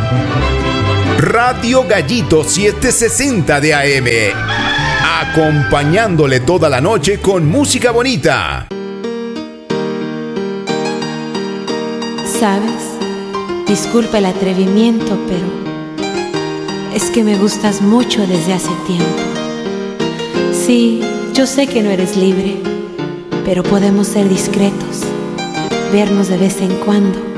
Radio Gallito 760 de AM. Acompañándole toda la noche con música bonita. ¿Sabes? Disculpa el atrevimiento, pero es que me gustas mucho desde hace tiempo. Sí, yo sé que no eres libre, pero podemos ser discretos, vernos de vez en cuando